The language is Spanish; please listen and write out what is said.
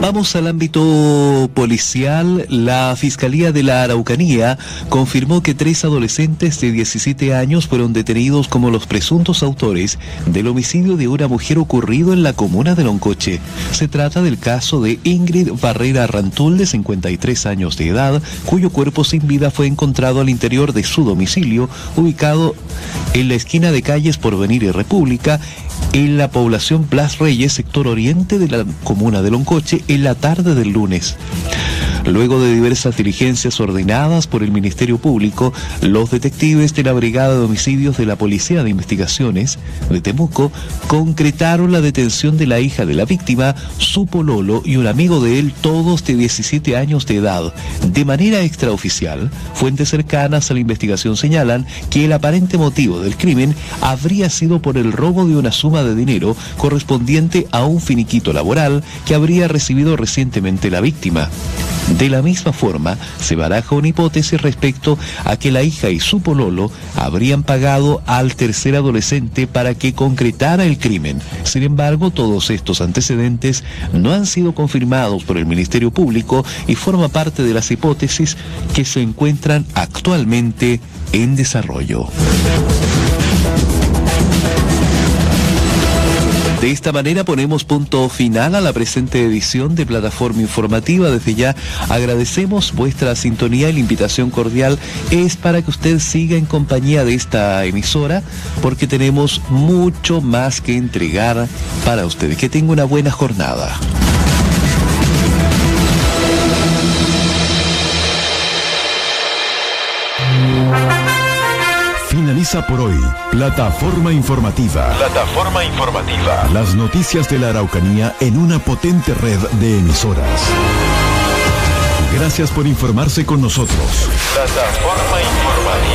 Vamos al ámbito policial. La Fiscalía de la Araucanía confirmó que 3 adolescentes de 17 años fueron detenidos como los presuntos autores del homicidio de una mujer ocurrido en la comuna de Loncoche. Se trata del caso de Ingrid Barrera Rantul, de 53 años de edad, cuyo cuerpo sin vida fue encontrado al interior de su domicilio, ubicado en la esquina de calles Porvenir y República, en la población Blas Reyes, sector oriente de la comuna de Loncoche, en la tarde del lunes. Luego de diversas diligencias ordenadas por el Ministerio Público, los detectives de la Brigada de Homicidios de la Policía de Investigaciones de Temuco concretaron la detención de la hija de la víctima, su pololo y un amigo de él, todos de 17 años de edad. De manera extraoficial, fuentes cercanas a la investigación señalan que el aparente motivo del crimen habría sido por el robo de una suma de dinero correspondiente a un finiquito laboral que habría recibido recientemente la víctima. De la misma forma, se baraja una hipótesis respecto a que la hija y su pololo habrían pagado al tercer adolescente para que concretara el crimen. Sin embargo, todos estos antecedentes no han sido confirmados por el Ministerio Público y forma parte de las hipótesis que se encuentran actualmente en desarrollo. De esta manera ponemos punto final a la presente edición de Plataforma Informativa. Desde ya agradecemos vuestra sintonía y la invitación cordial es para que usted siga en compañía de esta emisora, porque tenemos mucho más que entregar para ustedes. Que tenga una buena jornada. Finaliza por hoy Plataforma Informativa. Plataforma Informativa. Las noticias de la Araucanía en una potente red de emisoras. Gracias por informarse con nosotros. Plataforma Informativa.